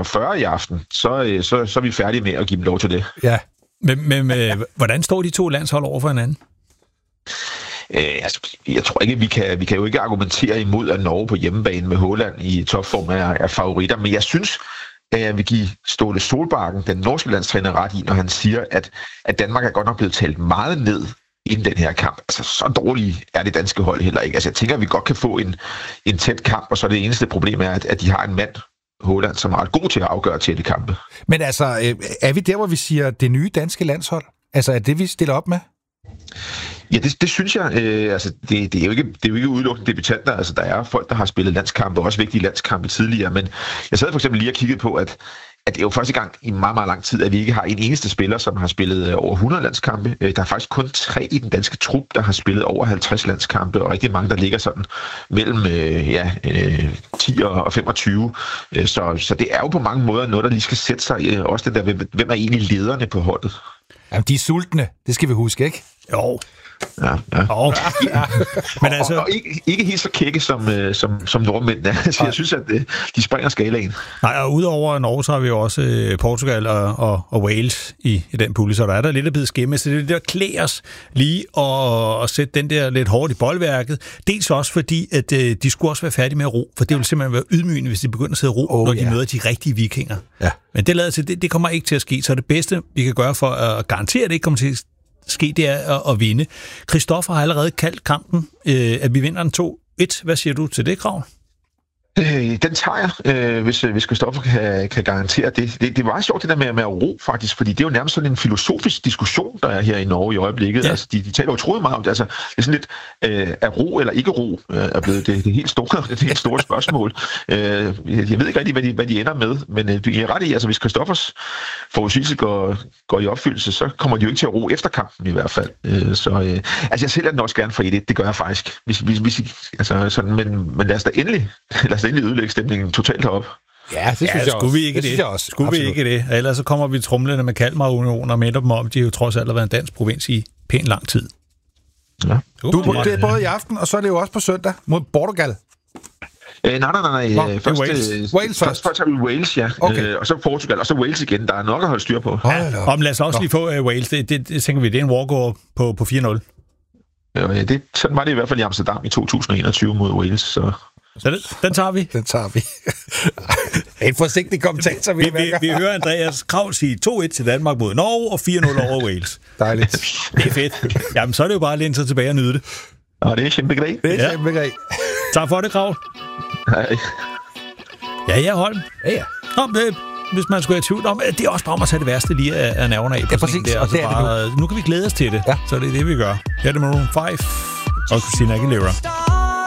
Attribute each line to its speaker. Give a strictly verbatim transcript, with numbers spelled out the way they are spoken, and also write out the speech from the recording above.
Speaker 1: og fyrre i aften, så, så, så er vi færdige med at give dem lov til det.
Speaker 2: Ja, men, men, men hvordan står de to landshold over for hinanden?
Speaker 1: Øh, altså, jeg tror ikke, vi kan, vi kan jo ikke argumentere imod, at Norge på hjemmebane med Haaland i topform er, er favoritter, men jeg synes, at jeg vil give Ståle Solbakken, den norske landstræner, ret i, når han siger, at, at Danmark er godt nok blevet talt meget ned inden den her kamp. Altså, så dårligt er det danske hold heller ikke. Altså, jeg tænker, at vi godt kan få en, en tæt kamp, og så det eneste problem er, at, at de har en mand, Haaland, som er ret god til at afgøre tætte kampe.
Speaker 3: Men altså, er vi der, hvor vi siger, det nye danske landshold? Altså, er det, vi stiller op med?
Speaker 1: Ja, det, det synes jeg. Øh, altså, det, det, er jo ikke, det er jo ikke udelukkende debutanter. Altså, der er folk, der har spillet landskampe, også vigtige landskampe tidligere. Men jeg sad for eksempel lige og kiggede på, at, at det er jo første gang i meget, meget lang tid, at vi ikke har en eneste spiller, som har spillet over hundrede landskampe. Der er faktisk kun tre i den danske trup, der har spillet over halvtreds landskampe, og rigtig mange, der ligger sådan mellem øh, ja, øh, ti og femogtyve. Så, så det er jo på mange måder noget, der lige skal sætte sig. Også det der, hvem er egentlig lederne på holdet?
Speaker 3: Jamen, de er sultne. Det skal vi huske, ikke?
Speaker 2: Jo.
Speaker 1: Ja, ja.
Speaker 2: Oh. ja. Men altså...
Speaker 1: og, og ikke, ikke helt så kække som, øh, som, som nordmændene. Altså, jeg synes, at øh, de springer skalaen.
Speaker 2: Nej, og udover Norge, så har vi jo også øh, Portugal og, og, og Wales i, i den pulje, så der er der lidt at bide skimme. Så det er det, der klæder os lige at, at sætte den der lidt hårdt i boldværket. Dels også fordi, at øh, de skulle også være færdige med at ro, for det vil simpelthen være ydmygende, hvis de begynder at sidde ro, oh, når de yeah. møder de rigtige vikinger. Ja. Men det lader til, det, det kommer ikke til at ske. Så det bedste, vi kan gøre for at garantere, at det ikke kommer til at ske, det er at, at vinde. Christoffer har allerede kaldt kampen, øh, at vi vinder den to et. Hvad siger du til det, Krav?
Speaker 1: Øh, den tager jeg, øh, hvis, hvis Christoffer kan, kan garantere det. det. Det var sjovt det der med, med at ro, faktisk, fordi det er jo nærmest sådan en filosofisk diskussion, der er her i Norge i øjeblikket. Ja. Altså, de, de taler utroligt meget om det. Altså, det er sådan lidt, øh, er ro eller ikke ro, øh, er blevet det, det helt store, det helt store spørgsmål. Øh, jeg ved ikke rigtig, hvad de, hvad de ender med, men øh, jeg er ret i, altså hvis Christoffers forudsigelse går, går i opfyldelse, så kommer de jo ikke til at ro efter kampen i hvert fald. Øh, så øh, altså, jeg sælger den også gerne for et et, det gør jeg faktisk. Hvis, hvis, hvis, altså, sådan, men, men lad os da endelig, lad os da endelig ødelægge stemningen totalt herop.
Speaker 3: Ja, det synes
Speaker 2: ja,
Speaker 3: jeg
Speaker 2: skulle
Speaker 3: også.
Speaker 2: Vi ikke det?
Speaker 3: det? Også.
Speaker 2: Skulle
Speaker 3: Absolut.
Speaker 2: vi ikke det? Ellers så kommer vi tromlende med Kalmar-Union og minder dem om, de har jo trods alt været en dansk provins i pæn lang tid.
Speaker 1: Ja.
Speaker 3: Du, det er både i aften, og så er det jo også på søndag mod Portugal.
Speaker 1: Øh, nej, nej, nej, nej.
Speaker 2: Nå,
Speaker 1: først,
Speaker 2: Wales.
Speaker 1: Øh,
Speaker 3: Wales først.
Speaker 1: Først tager vi Wales, ja.
Speaker 3: Okay.
Speaker 1: Øh, og så Portugal, og så Wales igen. Der er nok at holde styr på.
Speaker 2: Ja, om lad os også lige få uh, Wales. Det, det, det tænker vi, det er en walkover på, på fire nul.
Speaker 1: Ja, det, sådan var det i hvert fald i Amsterdam i to tusind og enogtyve mod Wales, så...
Speaker 2: Så den, den tager vi.
Speaker 3: Den tager vi. En forsigtig kommentator,
Speaker 2: vi, vi, vi hører Andreas Krav sige to et til Danmark mod Norge og fire nul over Wales.
Speaker 3: Dejligt.
Speaker 2: Det er fedt. Jamen, så er det jo bare at læne sig tilbage og nyde det.
Speaker 1: Ja, det er kæmpegrej.
Speaker 3: Det er
Speaker 2: ja.
Speaker 3: kæmpegrej.
Speaker 2: Tak for det, Krav.
Speaker 1: Hej.
Speaker 2: Ja, ja, Holm.
Speaker 3: Ja, ja.
Speaker 2: Nå, det, hvis man skulle have tvivl om, det er også bare om at tage det værste lige af, af nerverne af.
Speaker 3: Ja, præcis.
Speaker 2: Der,
Speaker 3: og det er
Speaker 2: bare,
Speaker 3: det nu.
Speaker 2: Nu kan vi glæde os til det.
Speaker 3: Ja.
Speaker 2: Så det er det, vi gør. Her er det Maroon fem og Christina Aguilera.